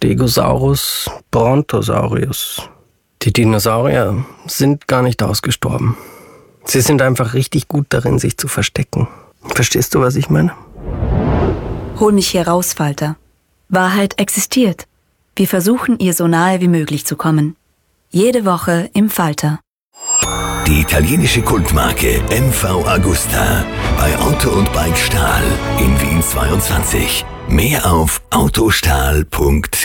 Stegosaurus brontosaurus. Die Dinosaurier sind gar nicht ausgestorben. Sie sind einfach richtig gut darin, sich zu verstecken. Verstehst du, was ich meine? Hol mich hier raus, Falter. Wahrheit existiert. Wir versuchen, ihr so nahe wie möglich zu kommen. Jede Woche im Falter. Die italienische Kultmarke MV Agusta bei Auto und Bike Stahl in Wien 22. Mehr auf autostahl.ch